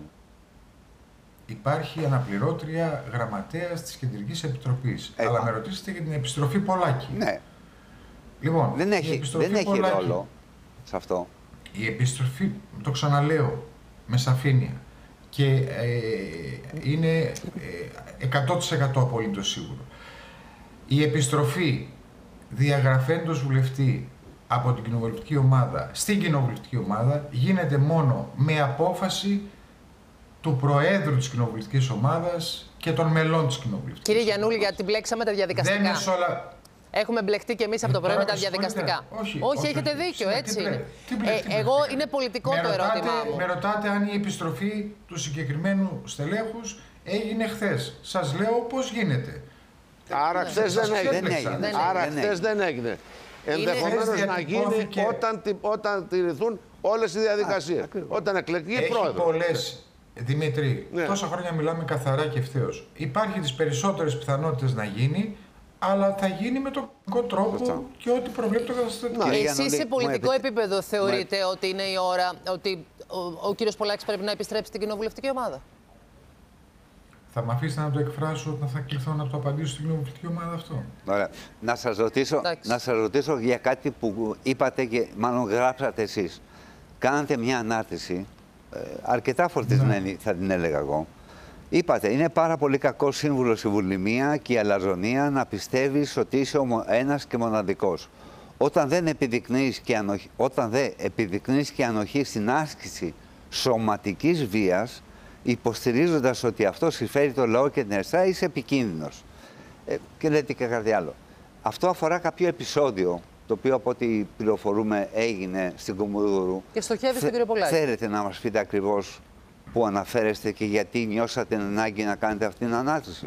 Υπάρχει αναπληρώτρια γραμματέας της Κεντρικής Επιτροπής. Ε, Αλλά α. με ρωτήσετε για την επιστροφή Πολάκη. Ναι, Λοιπόν, δεν η έχει, επιστροφή δεν έχει Πολάκη, ρόλο σε αυτό. Η επιστροφή, το ξαναλέω, με σαφήνεια και ε, είναι ε, εκατό τοις εκατό απολύτως σίγουρο. Η επιστροφή διαγραφέντος βουλευτή από την κοινοβουλευτική ομάδα στην κοινοβουλευτική ομάδα γίνεται μόνο με απόφαση του Προέδρου της κοινοβουλευτικής ομάδας και των μελών της κοινοβουλευτικής Κύριε ομάδας. Γιαννούλη, γιατί μπλέξαμε τα διαδικαστικά. Δεν είναι σε όλα... Έχουμε μπλεχτεί και εμείς από το Ε, πρωί με τώρα τα με συγχωρείτε. διαδικαστικά. Όχι, όχι, όχι, έχετε όχι. δίκιο, Τι έτσι μπλε- είναι. τι μπλε- Ε, τι εγώ μπλεχτεί. είναι πολιτικό Με το ρωτάτε- ερώτημά μου. Με ρωτάτε αν η επιστροφή του συγκεκριμένου στελέχους έγινε χθες. Σας λέω πώς γίνεται. Άρα χθες δεν Σας έγινε. Δεν έγινε. Δεν Άρα έγινε. χθες δεν έγινε. Ενδεχομένως Χθες να γίνει διατυπώθηκε- όταν, τη- όταν τηρηθούν όλες οι διαδικασίες. Όταν εκλεγεί Έχει πρόεδρος. πολλές, Δημήτρη, Ναι. τόσα χρόνια μιλάμε καθαρά και ευθέως. Υπάρχει τις περισσότερες πιθανότητες να γίνει, αλλά θα γίνει με τον κακό τρόπο Σωστά. και ό,τι προβλέπει το καταστατικό. Ναι. Εσείς Γιαννούλη, σε μου πολιτικό επι- επίπεδο θεωρείτε ότι είναι η ώρα, ότι ο, ο κύριος Πολάκης πρέπει να επιστρέψει στην κοινοβουλευτική ομάδα? Θα με αφήσετε να το εκφράσω όταν θα κληθώ να το απαντήσω στην κοινοβουλευτική ομάδα αυτό. Ωραία. Να σας ρωτήσω, Εντάξει. να σας ρωτήσω για κάτι που είπατε και μάλλον γράψατε εσείς. Κάνατε μια ανάρτηση, ε, αρκετά φορτισμένη θα την έλεγα εγώ. Είπατε, είναι πάρα πολύ κακό σύμβουλο η βουλημία και η αλαζονία να πιστεύεις ότι είσαι ο ένας και μοναδικός. Όταν δεν επιδεικνύεις και ανοχή, όταν δεν επιδεικνύεις και ανοχή στην άσκηση σωματικής βίας, υποστηρίζοντας ότι αυτό συμφέρει το λαό και την αριστερά, είσαι επικίνδυνος. Ε, και λέτε και κάτι άλλο. Αυτό αφορά κάποιο επεισόδιο, το οποίο από ό,τι πληροφορούμε έγινε στην Κομοδούρου. Και στοχεύει στον Θε- κύριο Πολάκη. Θέλετε να μας πείτε ακριβώς που αναφέρεστε και γιατί νιώσατε την ανάγκη να κάνετε αυτήν την ανάρτηση?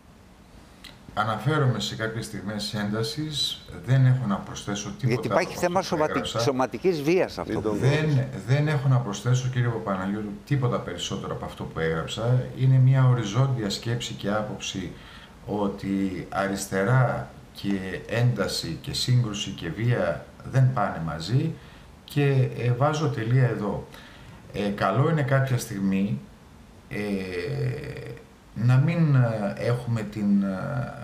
Αναφέρομαι σε κάποιες στιγμές έντασης, δεν έχω να προσθέσω τίποτα. Γιατί υπάρχει από θέμα αυτό που σωματι... έγραψα. σωματικής βίας αυτό. Μην τον Δεν, δεν έχω να προσθέσω, κύριε Παπαναγιώτου, τίποτα περισσότερο από αυτό που έγραψα. Είναι μια οριζόντια σκέψη και άποψη ότι αριστερά και ένταση και σύγκρουση και βία δεν πάνε μαζί και ε, βάζω τελεία εδώ. Ε, καλό είναι κάποια στιγμή ε, να μην ε, έχουμε την... ε,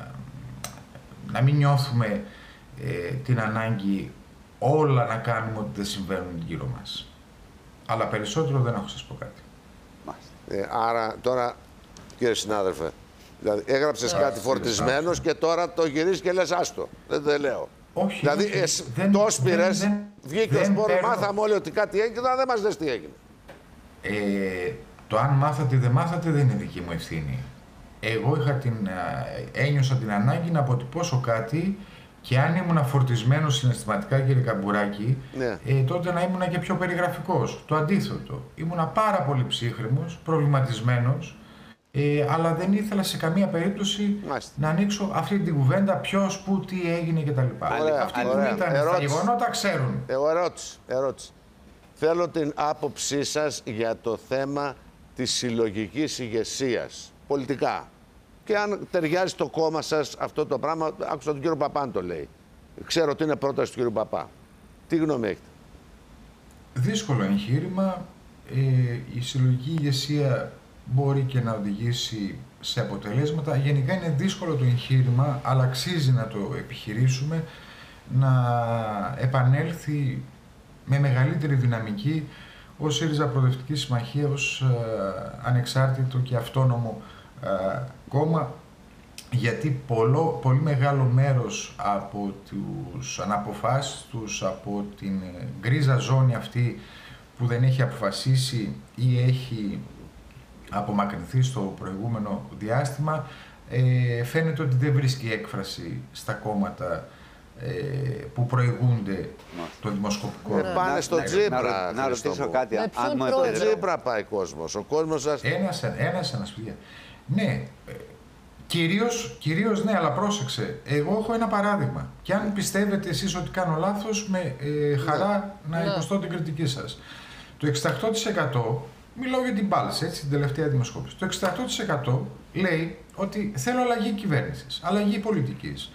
να μην νιώθουμε ε, την ανάγκη όλα να κάνουμε ότι δεν συμβαίνουν γύρω μας. Αλλά περισσότερο δεν έχω να σας πω κάτι. Μάλιστα. Ε, άρα τώρα, κύριε συνάδελφε, δηλαδή έγραψες Ναι. κάτι φορτισμένος και τώρα το γυρίζεις και λες άστο. Δεν το λέω. Όχι, Δηλαδή, όχι, εσύ δεν- το δεν- σπήρες, δεν- βγήκε ο δεν σπόρος, παίρνω- μάθαμε όλοι ότι κάτι έγινε και τώρα δεν μας λες τι έγινε. Ε, το αν μάθατε ή δεν μάθατε δεν είναι δική μου ευθύνη. Εγώ είχα την, ε, ένιωσα την ανάγκη να αποτυπώσω κάτι και αν ήμουν φορτισμένος συναισθηματικά, κύριε Καμπουράκη, Ναι. ε, τότε να ήμουν και πιο περιγραφικός. Το αντίθετο. Ήμουνα πάρα πολύ ψύχρεμος, προβληματισμένος, ε, αλλά δεν ήθελα σε καμία περίπτωση Μάλιστα. να ανοίξω αυτή την κουβέντα ποιος, πού, τι έγινε κτλ. Ωραία, Αυτοί που ωραία. ήταν στα Ερώτηση. γεγονότα ξέρουν. Εγώ ερώτηση, ερώτηση. Θέλω την άποψή σας για το θέμα της συλλογικής ηγεσίας, πολιτικά. Και αν ταιριάζει στο κόμμα σας αυτό το πράγμα, άκουσα τον κύριο Παπά να το λέει. Ξέρω ότι είναι πρόταση του κύριου Παπά. Τι γνώμη έχετε? δύσκολο εγχείρημα. Ε, η συλλογική ηγεσία μπορεί και να οδηγήσει σε αποτελέσματα. Γενικά είναι δύσκολο το εγχείρημα, αλλά αξίζει να το επιχειρήσουμε, να επανέλθει με μεγαλύτερη δυναμική ως ΣΥΡΙΖΑ Προοδευτική Συμμαχία, ως ε, ανεξάρτητο και αυτόνομο ε, κόμμα, γιατί πολλό, πολύ μεγάλο μέρος από τους αναποφάσεις τους, από την γκρίζα ζώνη αυτή που δεν έχει αποφασίσει ή έχει απομακρυνθεί στο προηγούμενο διάστημα, ε, φαίνεται ότι δεν βρίσκει έκφραση στα κόμματα ε, που προηγούνται το δημοσκοπικό. Ε, πάνε στο Τζίπρα. Να, να ρωτήσω κάτι. Με Αν ποιον μου Στο επιτρέπετε. Τζίπρα πάει κόσμος. Ο κόσμος σας... Ένας, ένας, ένας, παιδιά. Ναι, ε, κυρίως, κυρίως ναι, αλλά πρόσεξε. Εγώ έχω ένα παράδειγμα. Και αν πιστεύετε εσείς ότι κάνω λάθος, με ε, χαρά να Ναι. υποστώ την κριτική σας. Το εξήντα οκτώ τοις εκατό, μιλάω για την Pulse, έτσι, την τελευταία δημοσκόπηση. Το εξήντα οκτώ τοις εκατό λέει ότι θέλω αλλαγή κυβέρνησης, αλλαγή πολιτικής.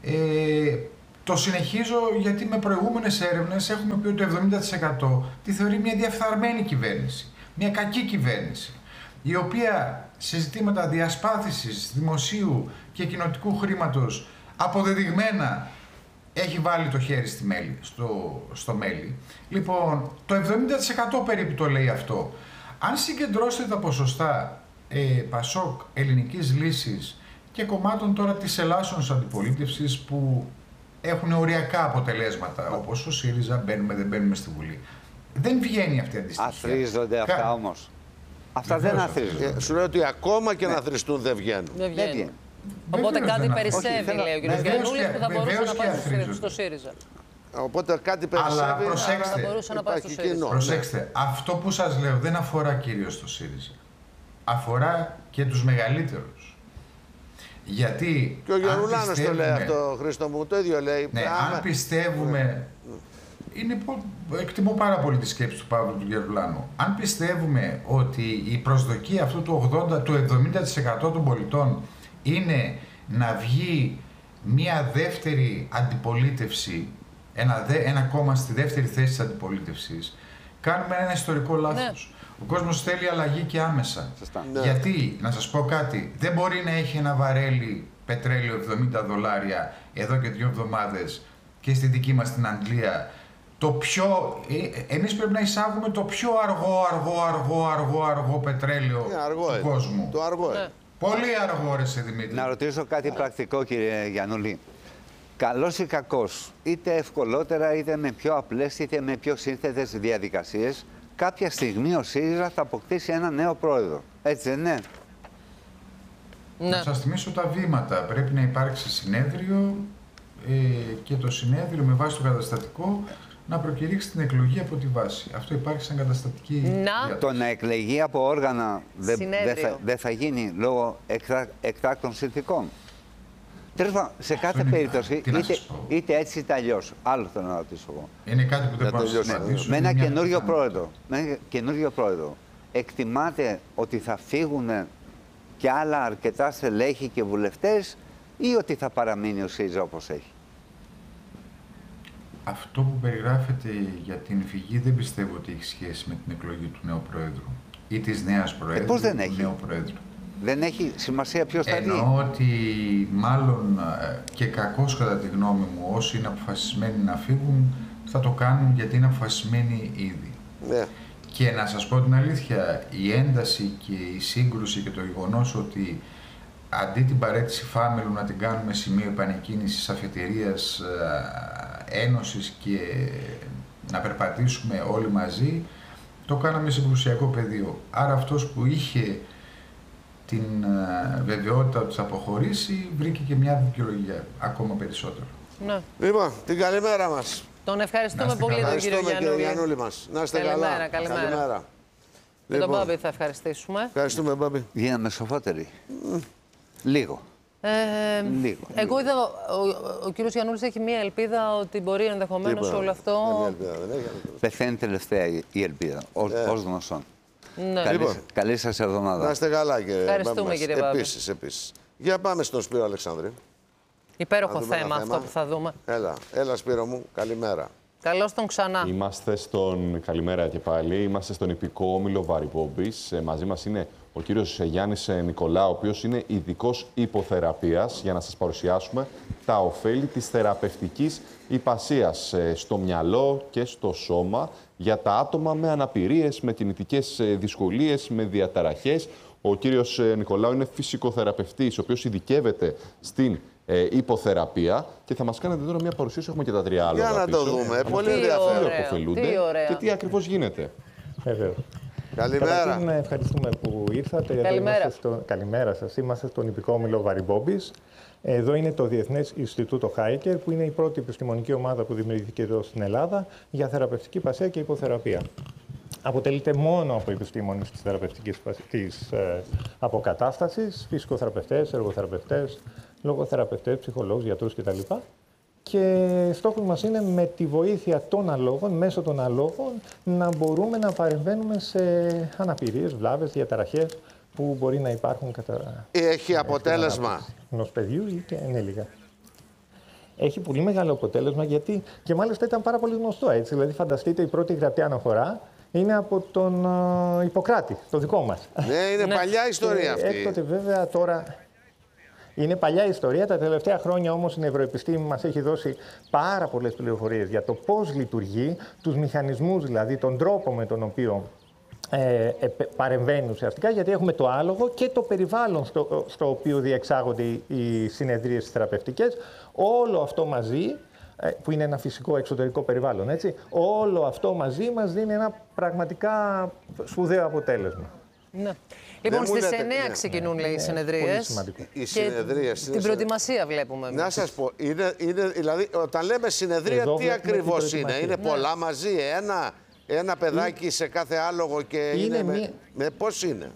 Ε, το συνεχίζω γιατί με προηγούμενες έρευνες έχουμε πει ότι το εβδομήντα τοις εκατό τη θεωρεί μια διαφθαρμένη κυβέρνηση, μια κακή κυβέρνηση, η οποία σε ζητήματα διασπάθησης δημοσίου και κοινοτικού χρήματος αποδεδειγμένα έχει βάλει το χέρι στη μέλη, στο, στο μέλι. Λοιπόν, το εβδομήντα τοις εκατό περίπου το λέει αυτό. Αν συγκεντρώσετε τα ποσοστά ε, Πασόκ, Ελληνικής Λύσης και κομμάτων τώρα της ελάσσονος αντιπολίτευσης που έχουν οριακά αποτελέσματα, όπως ο ΣΥΡΙΖΑ, μπαίνουμε δεν μπαίνουμε στη Βουλή, δεν βγαίνει αυτή η αντιστοιχεία. Αθρίζονται αυτά Κα... όμως. Αυτά Βεβαίως, δεν αθρίζονται. Ε, σου λέω ότι ακόμα και να θρηστούν δεν βγαίνουν. Δεν βγαίνει. βγαίνει. Οπότε Βεβαίως κάτι δεν περισσεύει, Όχι, θέλω- λέει ο κ. βεβαίως Γιαννούλης, και- που θα μπορούσε βεβαίως να και πάει στο ΣΥΡΙΖΑ- αθρίζονται. στο ΣΥΡΙΖΑ. Οπότε κάτι περισσεύει. Αλλά Θα προσέξτε, μπορούσε να πάει στο υπάρχει ΣΥΡΙΖΑ. κοινό. προσέξτε, αυτό που σας λέω δεν αφορά κυρίως το ΣΥΡΙΖΑ. Αφορά και τους μεγαλύτερους. Γιατί Και ο αν Γερουλάνος το λέει πιστεύουμε- αυτό, Χρήστο μου, το ίδιο λέει. Ναι, Άμα- αν πιστεύουμε. Είναι, πο- εκτιμώ πάρα πολύ τη σκέψη του Παύλου του Γερουλάνου. Αν πιστεύουμε ότι η προσδοκία αυτού του ογδόντα, του εβδομήντα τοις εκατό των πολιτών είναι να βγει μια δεύτερη αντιπολίτευση, ένα, δε, ένα κόμμα στη δεύτερη θέση της αντιπολίτευσης, κάνουμε ένα ιστορικό λάθος. Ο κόσμος θέλει αλλαγή και άμεσα. Σωστά. Ναι. Γιατί, να σας πω κάτι, δεν μπορεί να έχει ένα βαρέλι πετρέλαιο εβδομήντα δολάρια εδώ και δύο εβδομάδες και στη δική μας την Αγγλία. Το πιο, ε, εμείς πρέπει να εισάγουμε το πιο αργό, αργό, αργό, αργό, αργό πετρέλαιο Είναι αργό, του είναι. κόσμου. Το αργό Ναι. είναι. Πολύ αργό, ρε σε Δημήτρη. Να ρωτήσω κάτι πρακτικό, κύριε Γιαννούλη. Καλός ή κακός, είτε ευκολότερα, είτε με πιο απλές, είτε με πιο σύνθετες διαδικασίες, κάποια στιγμή ο ΣΥΡΙΖΑ θα αποκτήσει ένα νέο πρόεδρο. Έτσι δεν είναι? Ναι. Να σας θυμίσω τα βήματα. Πρέπει να υπάρξει συνέδριο ε, και το συνέδριο με βάση το καταστατικό να προκηρύξει την εκλογή από τη βάση. Αυτό υπάρχει σαν καταστατική Να. διάταξη. Το να εκλεγεί από όργανα δεν Συνέδριο. δε θα, δεν θα γίνει λόγω εκτά, εκτάκτων συνθηκών. Τέλος πάντων, σε κάθε είναι- περίπτωση, τι να είτε, σας πω. είτε έτσι είτε αλλιώς. Άλλο θέλω να ρωτήσω εγώ. Είναι κάτι που δεν Να μπορώ να σας τελειώσει. απαντήσω. Με Είναι ένα μια καινούριο πιθανότητα. πρόεδρο, με ένα καινούριο πρόεδρο, εκτιμάτε ότι θα φύγουν και άλλα αρκετά στελέχη και βουλευτές ή ότι θα παραμείνει ο ΣΥΡΙΖΑ όπως έχει? Αυτό που περιγράφεται για την φυγή δεν πιστεύω ότι έχει σχέση με την εκλογή του νέου Προέδρου ή της νέας Προέδρου πώς δεν ή του έχει? νέου Προέδρου. Δεν έχει σημασία ποιος θα βγει. Εννοώ ότι μάλλον ε, και κακώς κατά τη γνώμη μου όσοι είναι αποφασισμένοι να φύγουν θα το κάνουν γιατί είναι αποφασισμένοι ήδη. Ναι. Και να σας πω την αλήθεια, η ένταση και η σύγκρουση και το γεγονός ότι αντί την παρέτηση Φάμελου να την κάνουμε σημείο επανεκκίνησης αφετηρίας, ε, ένωσης και να περπατήσουμε όλοι μαζί, το κάναμε σε συγκρουσιακό πεδίο. Άρα αυτός που είχε την ε, βεβαιότητα ότι θα αποχωρήσει, βρήκε και μια δικαιολογία ακόμα περισσότερο. Ναι. Λοιπόν, την καλημέρα μας. Τον ευχαριστούμε Να είστε πολύ καλά. τον κύριο Ευχαριστούμε κύριε Γιαννούλη. Γιαννούλη μας. Να είστε Καλημέρα, καλά. καλημέρα. Και τον Μπάμπη θα ευχαριστήσουμε. Ευχαριστούμε, Μπάμπη. Γίναμε σοφότεροι. Λίγο. Ε, Λίγο. εγώ είδα, ο, ο, ο κύριος Γιαννούλης έχει μία ελπίδα ότι μπορεί ενδεχομένως Τίποτα. όλο αυτό... Καμία ελπίδα δεν έχει. Πεθαίνει τελευταία η η ελπίδα, ως, Ε. ως γνωστόν. Ναι. Καλή, Λοιπόν. καλή σας Να εβδομάδα. είστε καλά, κύριε Ευχαριστούμε, Μπάμπη μας. κύριε Μπάμπη. Επίσης, επίσης. Για πάμε στον Σπύρο Αλεξάνδρη. Υπέροχο Να δούμε ένα θέμα αυτό θέμα. που θα δούμε. Έλα, έλα Σπύρο μου, καλημέρα. Καλώς τον ξανά. Είμαστε στον... Καλημέρα και πάλι. Είμαστε στον Ιππικό Όμιλο Βαρυπόμπης. Ε, μαζί μας είναι ο κύριος Γιάννης Νικολάου, ο οποίος είναι ειδικός υποθεραπείας, για να σας παρουσιάσουμε τα ωφέλη της θεραπευτικής υπασίας ε, στο μυαλό και στο σώμα για τα άτομα με αναπηρίες, με κινητικές δυσκολίες, με διαταραχές. Ο κύριος Νικολάου είναι φυσικοθεραπευτής, ο οποίος ειδικεύεται στην ε, υποθεραπεία και θα μας κάνετε τώρα μια παρουσίαση. Έχουμε και τα τρία άλλα. Για να το δούμε. Πολύ ενδιαφέρον. Και τι ακριβώς γίνεται. Βεβαίως. Καλημέρα. Καταρχήν, ευχαριστούμε που ήρθατε. Καλημέρα. Στο... Καλημέρα σας. Είμαστε στον Ιππικό Όμιλο Βαρυπόμπης. Εδώ είναι το Διεθνές Ινστιτούτο Χάικερ, που είναι η πρώτη επιστημονική ομάδα που δημιουργήθηκε εδώ στην Ελλάδα για θεραπευτική υπασία και υποθεραπεία. Αποτελείται μόνο από επιστήμονες της θεραπευτικής της, ε, αποκατάστασης, φυσικοθεραπευτές, εργοθεραπευτές, λογοθεραπευτές, ψυχολόγους, γιατρούς κτλ. Και στόχος μας είναι με τη βοήθεια των αλόγων, μέσω των αλόγων, να μπορούμε να παρεμβαίνουμε σε αναπηρίες, βλάβες, διαταραχές που μπορεί να υπάρχουν κατά... Έχει αποτέλεσμα. Ενός παιδιού ή και ενήλικα. Έχει πολύ μεγάλο αποτέλεσμα, γιατί και μάλιστα ήταν πάρα πολύ γνωστό, έτσι. Δηλαδή, φανταστείτε, η πρώτη γραπτή αναφορά είναι από τον uh, Ιπποκράτη, το δικό μας. Ναι, είναι παλιά ιστορία αυτή. Έκτοτε, βέβαια, τώρα... Είναι παλιά ιστορία. Τα τελευταία χρόνια όμως η νευροεπιστήμη μας έχει δώσει πάρα πολλές πληροφορίες για το πώς λειτουργεί, τους μηχανισμούς, δηλαδή τον τρόπο με τον οποίο ε, ε, παρεμβαίνει ουσιαστικά, γιατί έχουμε το άλογο και το περιβάλλον στο, στο οποίο διεξάγονται οι συνεδρίες θεραπευτικές. Όλο αυτό μαζί, ε, που είναι ένα φυσικό εξωτερικό περιβάλλον, έτσι, όλο αυτό μαζί μας δίνει ένα πραγματικά σπουδαίο αποτέλεσμα. Ναι. Λοιπόν, στις λέτε, εννιά ναι. ξεκινούν, λέει, οι Πολύ συνεδρίες. σημαντικό. Οι συνεδρίες. Την προετοιμασία βλέπουμε. Να σας πω, είναι, είναι, δηλαδή, όταν λέμε συνεδρία, Εδώ τι βλέπουμε ακριβώς την είναι. προετοιμασία. Είναι πολλά μαζί, ένα, ένα παιδάκι σε κάθε άλογο και είναι, είναι με, μία- με πώς είναι.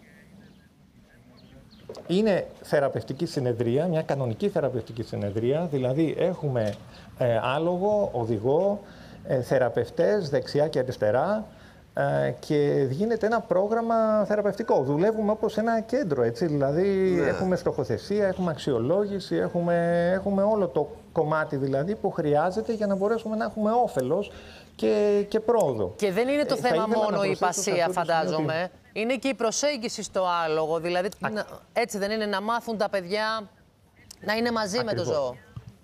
Είναι θεραπευτική συνεδρία, μια κανονική θεραπευτική συνεδρία, δηλαδή έχουμε ε, άλογο, οδηγό, ε, θεραπευτές δεξιά και αριστερά ε, και γίνεται ένα πρόγραμμα θεραπευτικό. Δουλεύουμε όπως ένα κέντρο, έτσι, δηλαδή Ναι. έχουμε στοχοθεσία, έχουμε αξιολόγηση, έχουμε, έχουμε όλο το κομμάτι δηλαδή που χρειάζεται για να μπορέσουμε να έχουμε όφελος και, και πρόοδο. Και δεν είναι το Ε, θα θέμα ήθελα να μόνο η προσθέσω σε υπασία, αυτό το σημείο φαντάζομαι. Είναι και η προσέγγιση στο άλογο. Δηλαδή, να- έτσι δεν είναι, να μάθουν τα παιδιά να είναι μαζί με το Ακριβώς. ζώο.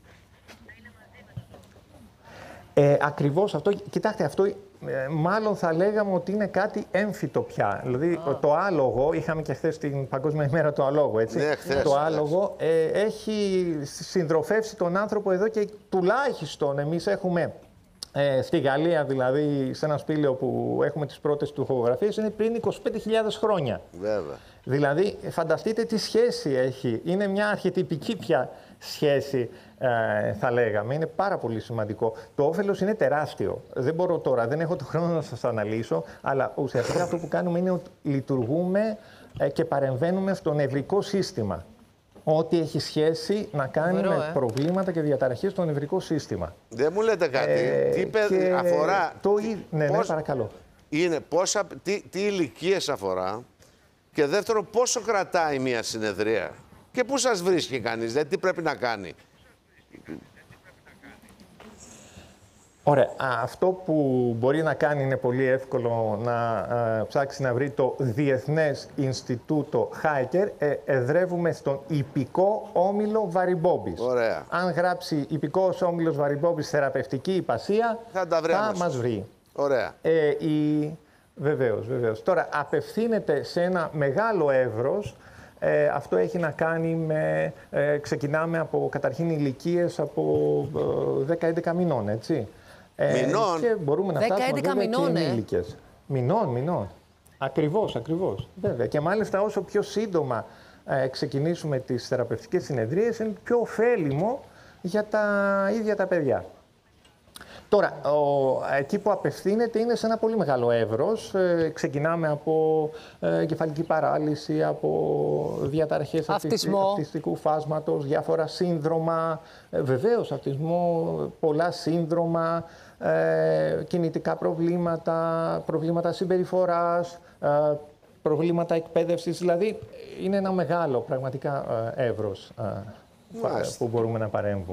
Ε, ακριβώς αυτό. Κοιτάξτε, αυτό ε, μάλλον θα λέγαμε ότι είναι κάτι έμφυτο πια. Δηλαδή, το άλογο, είχαμε και χθες την Παγκόσμια ημέρα του αλόγου, έτσι. Ναι, χθες, το χθες. άλογο ε, έχει συντροφεύσει τον άνθρωπο εδώ και τουλάχιστον εμείς έχουμε ε, στη Γαλλία, δηλαδή σε ένα σπήλαιο που έχουμε τις πρώτες του φωτογραφίες, είναι πριν είκοσι πέντε χιλιάδες χρόνια. Βέβαια. Δηλαδή, φανταστείτε τι σχέση έχει. Είναι μια αρχετυπική πια σχέση, ε, θα λέγαμε. Είναι πάρα πολύ σημαντικό. Το όφελος είναι τεράστιο. Δεν μπορώ τώρα, δεν έχω το χρόνο να σας αναλύσω, αλλά ουσιαστικά αυτό που κάνουμε είναι ότι λειτουργούμε ε, και παρεμβαίνουμε στο νευρικό σύστημα. Ό,τι έχει σχέση να κάνει Φοβερό, με ε. προβλήματα και διαταραχές στο νευρικό σύστημα. Δεν μου λέτε κάτι. Ε, τι παι- και αφορά. Το... τι- ί- Ναι, ναι, πώς- παρακαλώ. Είναι πόσα, τι, τι ηλικίες αφορά και δεύτερον πόσο κρατάει μια συνεδρία και πού σας βρίσκει κανείς, δηλαδή τι πρέπει να κάνει. Ωραία. Α, αυτό που μπορεί να κάνει είναι πολύ εύκολο να α, ψάξει να βρει το Διεθνές Ινστιτούτο Χάικερ. Ε, εδρεύουμε στον Ιππικό Όμιλο Βαρυπόμπης. Ωραία. Αν γράψει Ιππικός Όμιλος Βαρυπόμπης θεραπευτική υπασία, Θα τα βρει αμέσως. μας βρει. Ωραία. Ε, η... Βεβαίως, βεβαίως. Τώρα, απευθύνεται σε ένα μεγάλο εύρος. Ε, αυτό έχει να κάνει με... Ε, ξεκινάμε από καταρχήν ηλικίες από ε, δέκα έντεκα μηνών, έτσι. Ε, Μηνών? Και μπορούμε να δέκα φτάσουμε έντεκα βέβαια μηνών, και ε. ενήλικες. Μηνών, μηνών. Ακριβώς, ακριβώς. Βέβαια. Και μάλιστα όσο πιο σύντομα ε, ξεκινήσουμε τις θεραπευτικές συνεδρίες, είναι πιο ωφέλιμο για τα ίδια τα παιδιά. Τώρα, ο, εκεί που απευθύνεται είναι σε ένα πολύ μεγάλο εύρος. Ε, ξεκινάμε από ε, κεφαλική παράλυση, από διαταραχές Αυτισμό. αυτισ- αυτιστικού φάσματος, διάφορα σύνδρομα, ε, βεβαίως αυτισμό, πολλά σύνδρομα, ε, κινητικά προβλήματα, προβλήματα συμπεριφοράς, ε, προβλήματα εκπαίδευσης. Δηλαδή, είναι ένα μεγάλο πραγματικά ε, εύρος ε, Μάλιστα. που μπορούμε να παρέμβουμε.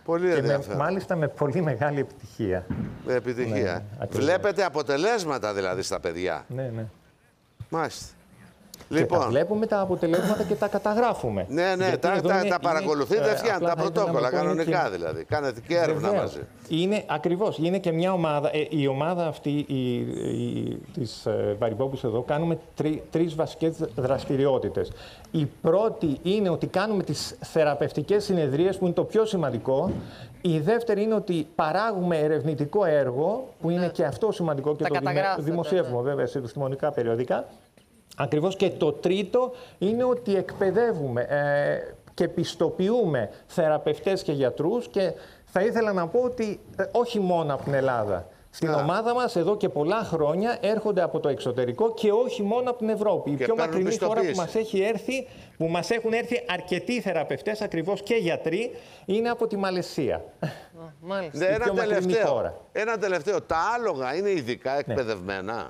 Πολύ και με, ενδιαφέρον. μάλιστα με πολύ μεγάλη επιτυχία. Με επιτυχία. Ναι, ακριβώς. Βλέπετε αποτελέσματα δηλαδή στα παιδιά. Ναι, ναι. Μάλιστα. Και Λοιπόν, τα βλέπουμε τα αποτελέσματα και τα καταγράφουμε. ναι, ναι, Γιατί τα, εδώ τα, είναι- τα παρακολουθείτε είναι, ε, ευθεία, απλά τα θα ήθελα να πρωτόκολλα, πω, είναι κανονικά και- δηλαδή. Κάνετε και έρευνα Βεβαίως. μαζί. Είναι ακριβώς. Είναι και μια ομάδα. Ε, η ομάδα αυτή η, η, της ε, Βαριμπόμπης εδώ κάνουμε τρι, τρεις βασικές δραστηριότητες. Η πρώτη είναι ότι κάνουμε τις θεραπευτικές συνεδρίες που είναι το πιο σημαντικό. Η δεύτερη είναι ότι παράγουμε ερευνητικό έργο που είναι και αυτό σημαντικό και Τα το δημο- καταγράφετε, δημοσιεύουμε βέβαια σε επιστημονικά περιοδικά. Ακριβώς, και το τρίτο είναι ότι εκπαιδεύουμε ε, και πιστοποιούμε θεραπευτές και γιατρούς, και θα ήθελα να πω ότι ε, όχι μόνο από την Ελλάδα. Στην Α. ομάδα μας εδώ και πολλά χρόνια έρχονται από το εξωτερικό και όχι μόνο από την Ευρώπη. Η Και πιο παίρνουν μακρινή χώρα που πιστοποίηση. μας έχει έρθει, που μας έχουν έρθει αρκετοί θεραπευτές ακριβώς και γιατροί, είναι από τη Μαλαισία. Μάλιστα. Ναι, η ένα πιο μακρινή τελευταίο. χώρα. Ένα τελευταίο. Τα άλογα είναι ειδικά εκπαιδευμένα.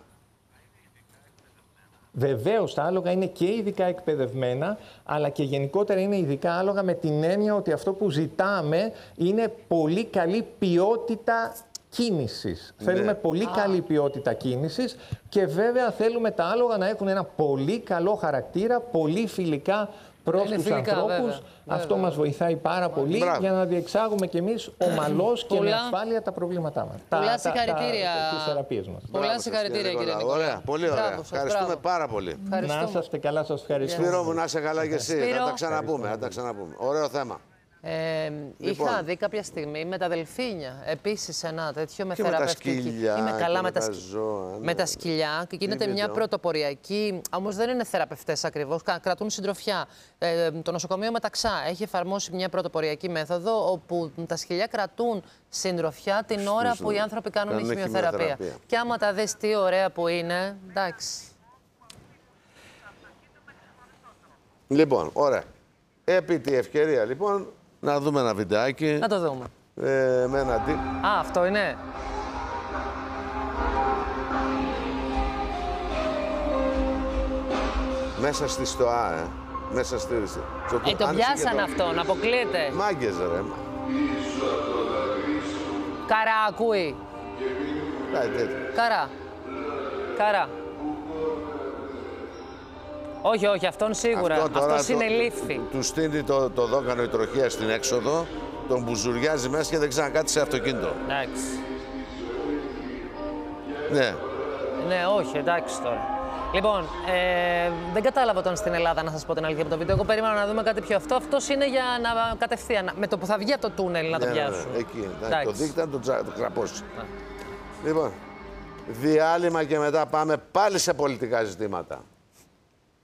Βεβαίως, τα άλογα είναι και ειδικά εκπαιδευμένα, αλλά και γενικότερα είναι ειδικά άλογα με την έννοια ότι αυτό που ζητάμε είναι πολύ καλή ποιότητα κίνησης. Θέλουμε πολύ καλή ποιότητα κίνησης και βέβαια θέλουμε τα άλογα να έχουν ένα πολύ καλό χαρακτήρα, πολύ φιλικά προς Είναι τους φιλικά, ανθρώπους. βέβαια. Αυτό Βέβαια. μας βοηθάει πάρα πολύ Μπράβο. για να διεξάγουμε κι εμείς ομαλώς και με Πολλά- ασφάλεια τα προβλήματά μας. Πολλά Τα- τα- συγχαρητήρια. τα- τις θεραπείες μας. Πολλά Μπράβο σας, συγχαρητήρια, κύριε Νικολά. Ωραία, πολύ ωραία. Μπράβο σας, Ευχαριστούμε μπράβο. πάρα πολύ. Να Ευχαριστούμε. είσαστε καλά, σας ευχαριστώ. Σπύρο μου, να είσαι καλά και εσύ. Σπύρο. Θα τα ξαναπούμε, θα τα ξαναπούμε. Ωραίο θέμα. Ε, Λοιπόν. Είχα δει κάποια στιγμή με τα δελφίνια. Επίσης ένα τέτοιο με Και με τα θεραπευτική. σκυλιά Είμαι καλά και με τα, τα σκ- ζώα, ναι. με τα σκυλιά και γίνεται Τι μια βίντεο. πρωτοποριακή. Όμως δεν είναι θεραπευτές ακριβώς. κα- Κρατούν συντροφιά. Ε, το νοσοκομείο Μεταξά έχει εφαρμόσει μια πρωτοποριακή μέθοδο όπου τα σκυλιά κρατούν συντροφιά την ώρα Στους- που οι άνθρωποι κάνουν κάνουν χημειοθεραπεία. χημειοθεραπεία. Και άμα τα δεις τι ωραία που είναι, εντάξει. Λοιπόν, ωραία. Επί τη ευκαιρία, λοιπόν, να δούμε ένα βιντεάκι. Να το δούμε. Ε, με ένα τύπο. Α, αυτό είναι. Μέσα στη στοά, ε. Μέσα στη... στο- Ε, το άνοιξε και πιάσαν το- αυτόν, αποκλείεται. Μάγκες, ρε. Καρά, ακούει. Κάτι τέτοιο. Καρά. Καρά. Όχι, όχι, αυτόν σίγουρα. Αυτό τώρα Αυτός το- είναι λήφθη. Του στείνει το, το δόκανο η τροχία στην έξοδο, τον μπουζουριάζει μέσα και δεν ξανακάτσει σε αυτοκίνητο. Εντάξει. Ναι. Ναι, όχι, εντάξει τώρα. Λοιπόν, ε, δεν κατάλαβα όταν στην Ελλάδα, να σας πω την αλήθεια από το βίντεο. Εγώ περίμενα να δούμε κάτι πιο αυτό. Αυτός είναι για να κατευθείαν, με το που θα βγει από το τούνελ να το Ναι, ναι, ναι, πιάσουν. εκεί. εντάξει, Εντάξει. Το δίκτυο να το, τσα- το κραπώσει. Λοιπόν, διάλειμμα και μετά πάμε πάλι σε πολιτικά ζητήματα.